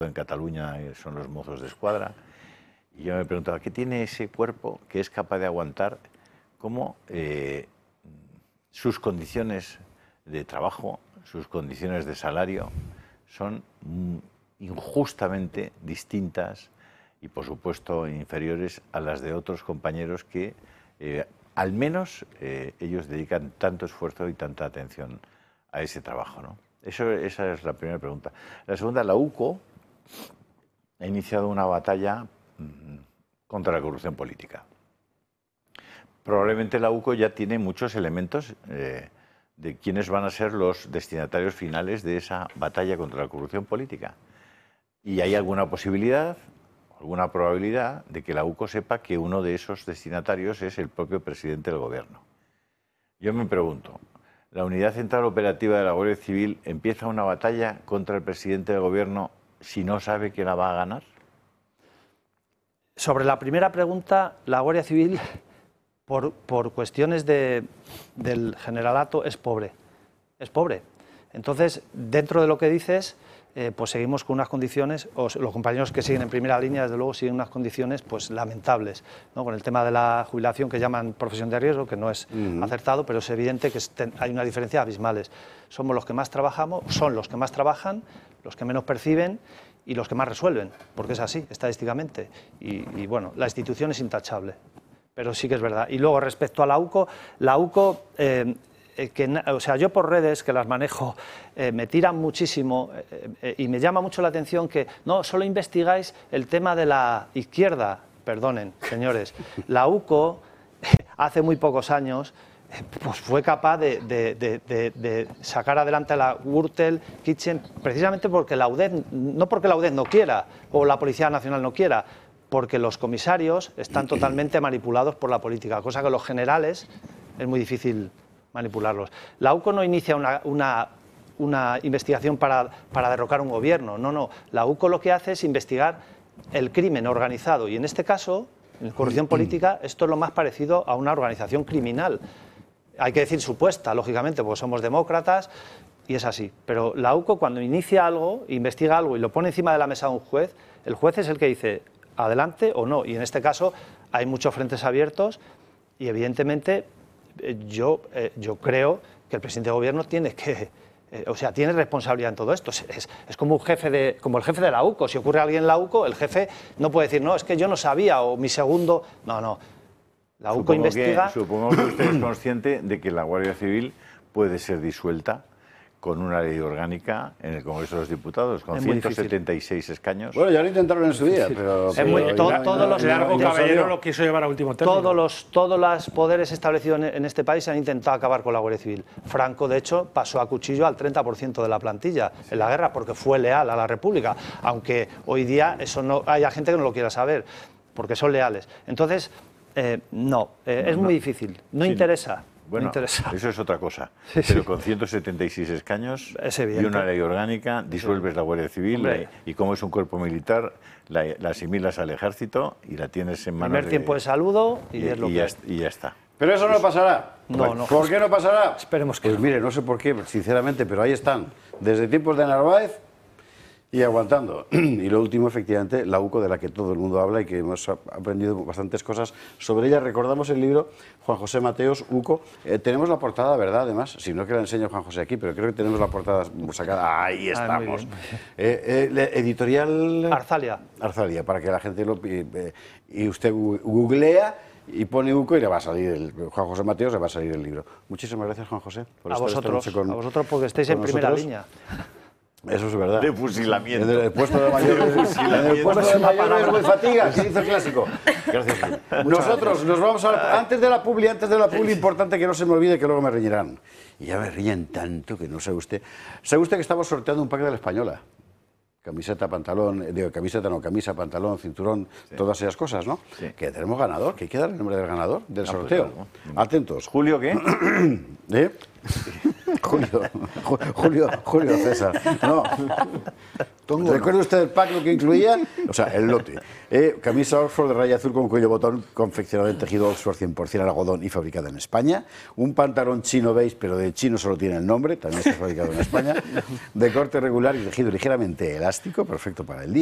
en Cataluña son los Mossos d'Esquadra, y yo me preguntaba, ¿qué tiene ese cuerpo que es capaz de aguantar cómo sus condiciones de trabajo, sus condiciones de salario son injustamente distintas y, por supuesto, inferiores a las de otros compañeros que, al menos, ellos dedican tanto esfuerzo y tanta atención a ese trabajo, ¿no? Esa es la primera pregunta. La segunda, la UCO ha iniciado una batalla contra la corrupción política. Probablemente la UCO ya tiene muchos elementos de quiénes van a ser los destinatarios finales de esa batalla contra la corrupción política. Y hay alguna posibilidad, alguna probabilidad de que la UCO sepa que uno de esos destinatarios es el propio presidente del Gobierno. Yo me pregunto, ¿la Unidad Central Operativa de la Guardia Civil empieza una batalla contra el presidente del Gobierno si no sabe que la va a ganar? Sobre la primera pregunta, la Guardia Civil, por cuestiones del generalato, es pobre. Es pobre. Entonces, dentro de lo que dices, pues seguimos con unas condiciones, los compañeros que siguen en primera línea, desde luego, siguen unas condiciones pues lamentables, ¿no? Con el tema de la jubilación, que llaman profesión de riesgo, que no es acertado, pero es evidente que hay una diferencia abismales. Somos los que más trabajamos, son los que más trabajan, los que menos perciben y los que más resuelven, porque es así, estadísticamente. Y bueno, la institución es intachable, pero sí que es verdad. Y luego, respecto a la UCO, o sea, yo por redes, que las manejo, me tiran muchísimo y me llama mucho la atención que no, solo investigáis el tema de la izquierda. Perdonen, señores, la UCO hace muy pocos años pues fue capaz de sacar adelante a la Gürtel Kitchen precisamente porque la UDED, no porque la UDED no quiera o la Policía Nacional no quiera, porque los comisarios están totalmente manipulados por la política, cosa que los generales es muy difícil manipularlos. La UCO no inicia una investigación para derrocar un gobierno, no. La UCO lo que hace es investigar el crimen organizado y en este caso, en corrupción política, esto es lo más parecido a una organización criminal. Hay que decir supuesta, lógicamente, porque somos demócratas y es así. Pero la UCO, cuando inicia algo, investiga algo y lo pone encima de la mesa de un juez, el juez es el que dice adelante o no. Y en este caso hay muchos frentes abiertos y evidentemente yo creo que el presidente de gobierno tiene que, tiene responsabilidad en todo esto. Es como como el jefe de la UCO. Si ocurre a alguien en la UCO, el jefe no puede decir, no, es que yo no sabía o mi segundo. No. La UCO investiga. Supongo que usted es consciente de que la Guardia Civil puede ser disuelta con una ley orgánica en el Congreso de los Diputados, con 176 escaños. Bueno, ya lo intentaron en su día, pero... Todos los Largo Caballero lo quiso llevar a último término. Todos los poderes establecidos en este país han intentado acabar con la Guardia Civil. Franco, de hecho, pasó a cuchillo al 30% de la plantilla en la guerra porque fue leal a la República, aunque hoy día eso no haya gente que no lo quiera saber, porque son leales. Entonces, es muy difícil, no interesa. Bueno, eso es otra cosa, pero con 176 escaños y una ley orgánica disuelves la Guardia Civil y como es un cuerpo militar, la asimilas al ejército y la tienes en manos Primer tiempo de saludo y es lo que y ya está. Pero eso no pasará. No. ¿Por qué no pasará? Esperemos que pues mire, no sé por qué, sinceramente, pero ahí están, desde tiempos de Narváez y aguantando. Y lo último, efectivamente, la UCO, de la que todo el mundo habla y que hemos aprendido bastantes cosas sobre ella. Recordamos el libro Juan José Mateos, UCO. Tenemos la portada, ¿verdad? Además, si no que la enseño Juan José aquí, pero creo que tenemos la portada sacada. Ahí estamos. Editorial... Arzalia, para que la gente lo... y usted googlea y pone UCO y le va a salir Juan José Mateos, le va a salir el libro. Muchísimas gracias, Juan José, por estar esta noche con nosotros. A vosotros porque estáis en primera línea. Eso es verdad. De fusilamiento. En el puesto de mayores, es muy fatiga, que dice el clásico. Gracias. Nosotros nos vamos a... Antes de la publi, importante que no se me olvide que luego me riñirán. Y ya me riñen tanto que no sabe usted. ¿Sabe usted que estamos sorteando un pack de la Española? Camiseta, pantalón, camisa, pantalón, cinturón, todas esas cosas, ¿no? Sí. Que tenemos ganador, que hay que dar el nombre del ganador, del sorteo. Pues, Atentos. ¿Julio qué? Julio César. No. ¿Recuerda usted el pack lo que incluía? O sea, el lote. Camisa Oxford de raya azul con cuello botón, confeccionada en tejido Oxford 100% algodón y fabricada en España. Un pantalón chino beige, pero de chino solo tiene el nombre, también está fabricado en España. De corte regular y tejido ligeramente elástico, perfecto para el día.